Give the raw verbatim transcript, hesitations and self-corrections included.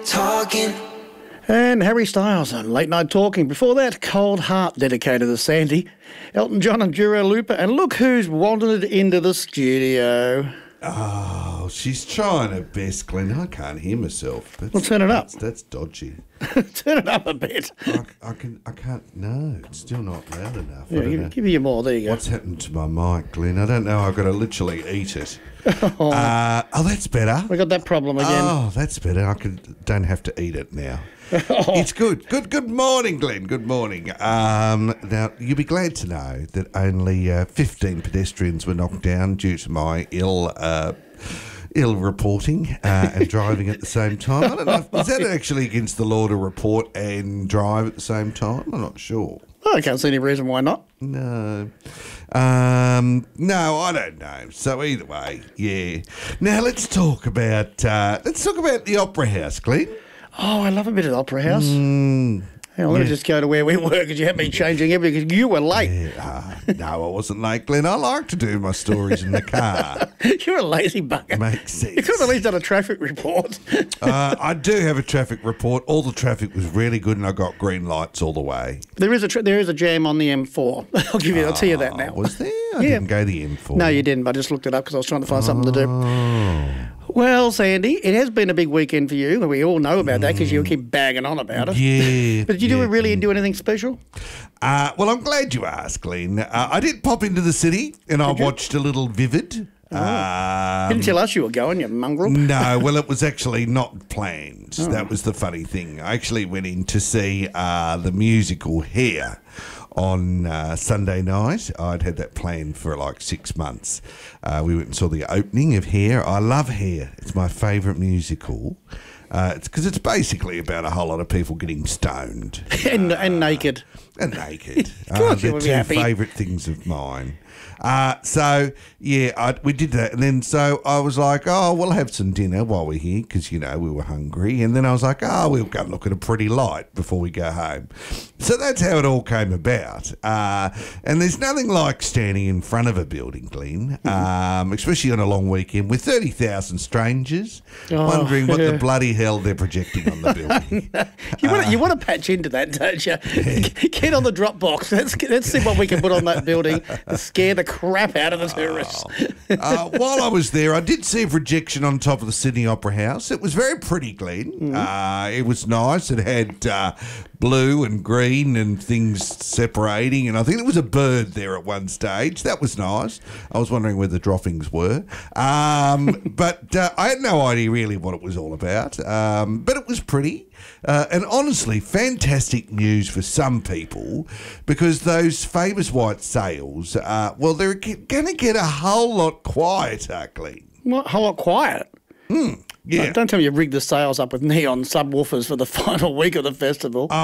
Talking. And Harry Styles on Late Night Talking. Before that, Cold Heart, dedicated to Sandy, Elton John and Dua Lipa. And look who's wandered into the studio. Oh, she's trying her best, Glenn. I can't hear myself. That's, Well, turn it up. That's, that's dodgy. Turn it up a bit. I, I can. I can't. No, it's still not loud enough. I Yeah, don't give, know. give you more. There you go. What's happened to my mic, Glenn? I don't know. I've got to literally eat it. oh. Uh, oh, that's better. We got that problem again. Oh, that's better. I can, don't have to eat it now. It's good. Good Good morning, Glenn. Good morning. Um, now, you'll be glad to know that only uh, fifteen pedestrians were knocked down due to my ill uh, ill reporting uh, and driving at the same time. I don't know. If, is that actually against the law to report and drive at the same time? I'm not sure. Oh, I can't see any reason why not. No. Um, no, I don't know. So either way, yeah. Now let's talk about uh, let's talk about the Opera House, Glenn. Oh, I love a bit of the Opera House. Mm, Hang on, let me yeah. just go to where we were because you had me changing everything because you were late. Yeah, uh, no, I wasn't late, Glenn. I like to do my stories in the car. You're a lazy bugger. Makes sense. You could have at least done a traffic report. uh, I do have a traffic report. All the traffic was really good, and I got green lights all the way. There is a tra- there is a jam on the M four. I'll give you. I'll tell you that now. Was there? I Yeah. didn't go the M four. No, you didn't. But I just looked it up because I was trying to find something to do. Oh. Well, Sandy, it has been a big weekend for you. We all know about that because you keep bagging on about it. Yeah. But did you do yeah. it really do anything special? Uh, well, I'm glad you asked, Glenn. Uh, I did pop into the city and I watched a little Vivid. Oh. Um, Didn't tell us you were going, you mongrel. No, well, it was actually not planned. That was the funny thing. I actually went in to see uh, the musical Hair on uh, Sunday night. I'd had that planned for like six months. Uh, we went and saw the opening of Hair. I love Hair. It's my favourite musical. Uh, it's because it's basically about a whole lot of people getting stoned. and, and naked. And naked. Of uh, course you they're would be two happy. favourite things of mine. Uh, so, yeah, I, we did that. And then so I was like, oh, we'll have some dinner while we're here because, you know, we were hungry. And then I was like, oh, we'll go and look at a pretty light before we go home. So that's how it all came about. Uh, and there's nothing like standing in front of a building, Glenn, um, especially on a long weekend with thirty thousand strangers Oh, wondering what yeah. the bloody hell they're projecting on the building. You want to you want to patch into that, don't you? Get on the Dropbox. Let's let's see what we can put on that building to scare the crap out of the tourists. uh, while I was there, I did see a projection on top of the Sydney Opera House. It was very pretty, Glenn. Mm-hmm. Uh, it was nice. It had uh, blue and green and things separating, and I think there was a bird there at one stage. That was nice. I was wondering where the droppings were. Um, but uh, I had no idea really what it was all about. Um, but it was pretty. Uh, and honestly, fantastic news for some people because those famous white sails, uh, well, they're going to get a whole lot quieter, Glenn. What? How lot quiet? Yeah. Don't tell me you rigged the sails up with neon subwoofers for the final week of the festival.